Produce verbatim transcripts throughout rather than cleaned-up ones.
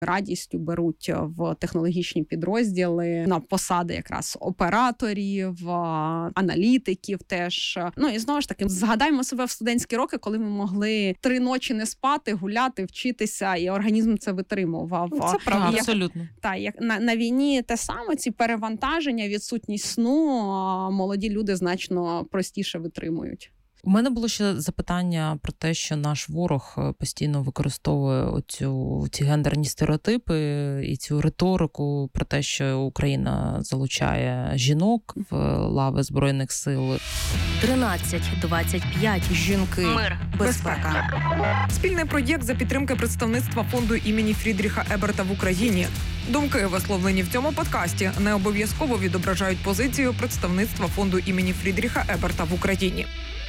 радістю беруть в технологічні підрозділи на посади якраз операторів, аналітиків теж. Ну і знову ж таки, згадаємо себе в студентські роки, коли ми могли три ночі не спати, гуляти, вчитися, і організм це витримував. Це правда, як, абсолютно. Так, як на, на війні те саме, ці перевантаження, відсутність сну, молоді люди значно простіше витримують. У мене було ще запитання про те, що наш ворог постійно використовує оцю, ці гендерні стереотипи і цю риторику про те, що Україна залучає жінок в лави Збройних сил. тринадцять двадцять п'ять. Жінки. Мир. Безпека. Спільний проєкт за підтримки представництва фонду імені Фрідріха Еберта в Україні. Думки, висловлені в цьому подкасті, не обов'язково відображають позицію представництва фонду імені Фрідріха Еберта в Україні.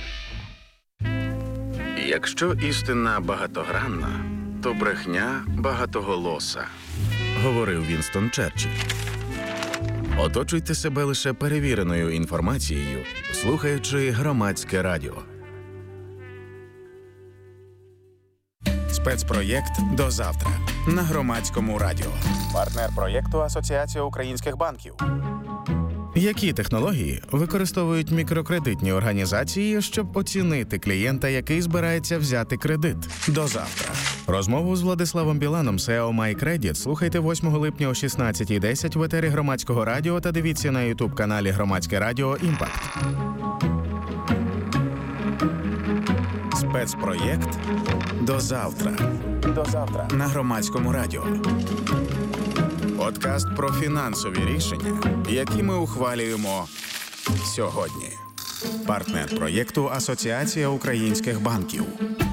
Якщо істина багатогранна, то брехня багатоголоса, говорив Вінстон Черчилль. Оточуйте себе лише перевіреною інформацією, слухаючи Громадське радіо. Спецпроєкт «До завтра» на Громадському радіо. Партнер проєкту Асоціація українських банків. Які технології використовують мікрокредитні організації, щоб оцінити клієнта, який збирається взяти кредит? До завтра. Розмову з Владиславом Біланом, сі і о MyCredit, слухайте восьмого липня о шістнадцятій десять в етері Громадського радіо та дивіться на ютуб-каналі Громадське радіо «Імпакт». Спецпроєкт «До завтра». До завтра. На Громадському радіо. Подкаст про фінансові рішення, які ми ухвалюємо сьогодні. Партнер проєкту Асоціація українських банків.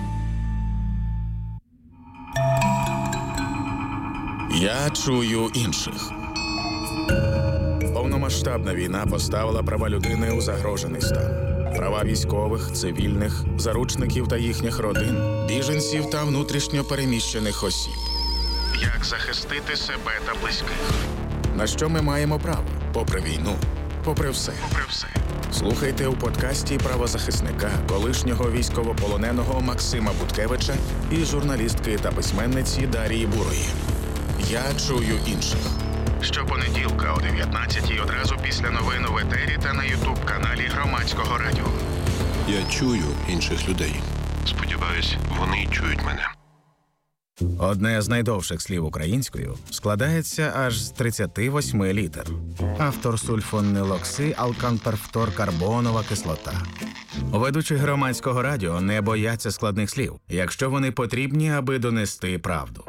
Я чую інших. Повномасштабна війна поставила права людини у загрожений стан. Права військових, цивільних, заручників та їхніх родин, біженців та внутрішньо переміщених осіб. Як захистити себе та близьких? На що ми маємо право? Попри війну, попри все. Попри все. Слухайте у подкасті правозахисника, колишнього військовополоненого Максима Буткевича і журналістки та письменниці Дарії Бурої. Я чую інших. Щопонеділка о дев'ятнадцятій одразу після новин у етері та на ютуб-каналі Громадського радіо. Я чую інших людей. Сподіваюсь, вони чують мене. Одне з найдовших слів українською складається аж з тридцяти восьми літер. Автор сульфонилокси алканперфторкарбонова кислота. Ведучі Громадського радіо не бояться складних слів, якщо вони потрібні, аби донести правду.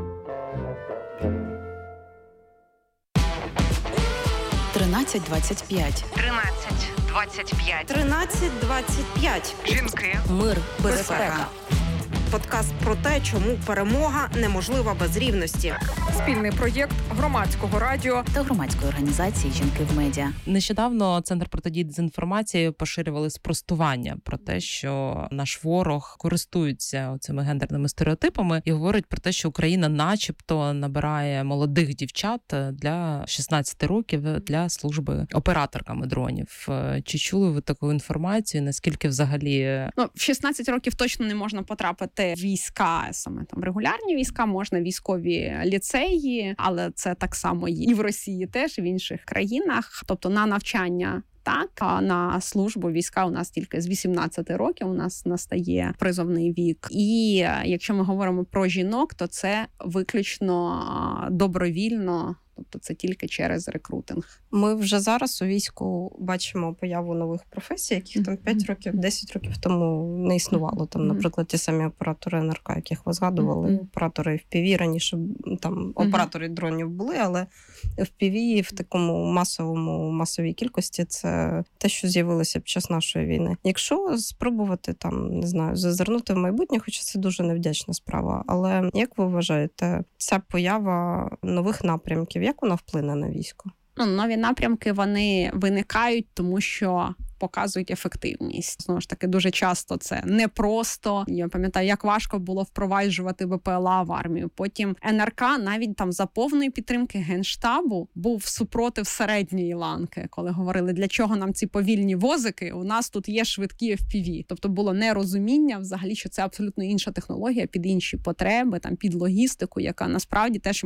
тринадцять двадцять п'ять. тринадцять двадцять п'ять. тринадцять двадцять п'ять. Жінки. Мир. Безпека. Подкаст про те, чому перемога неможлива без рівності. Спільний проєкт Громадського радіо та громадської організації «Жінки в медіа». Нещодавно Центр протидії дезінформації поширювали спростування про те, що наш ворог користується цими гендерними стереотипами і говорить про те, що Україна начебто набирає молодих дівчат для шістнадцяти років для служби операторками дронів. Чи чули ви таку інформацію? Наскільки взагалі... Ну, в шістнадцять років точно не можна потрапити війська, саме там регулярні війська, можна військові ліцеї, але це так само і в Росії теж, і в інших країнах. Тобто на навчання так, а на службу війська у нас тільки з вісімнадцяти років у нас настає призовний вік. І якщо ми говоримо про жінок, то це виключно добровільно. Тобто це тільки через рекрутинг. Ми вже зараз у війську бачимо появу нових професій, яких там п'ять років, десять років тому не існувало. Там, наприклад, ті самі оператори ен ер ка, яких ви згадували, mm-hmm. оператори еф пі ві, раніше там mm-hmm. оператори дронів були, але еф пі ві в такому масовому, масовій кількості це те, що з'явилося під час нашої війни. Якщо спробувати там, не знаю, зазирнути в майбутнє, хоча це дуже невдячна справа, але як ви вважаєте, ця поява нових напрямків, як вона вплине на військо? Ну, нові напрямки, вони виникають, тому що показують ефективність. Знову ж таки, дуже часто це непросто. Я пам'ятаю, як важко було впроваджувати ве пе ел а в армію. Потім ен ер ка навіть там за повної підтримки Генштабу був супротив середньої ланки, коли говорили, для чого нам ці повільні возики, у нас тут є швидкі еф пі ві. Тобто було нерозуміння взагалі, що це абсолютно інша технологія під інші потреби, там під логістику, яка насправді теж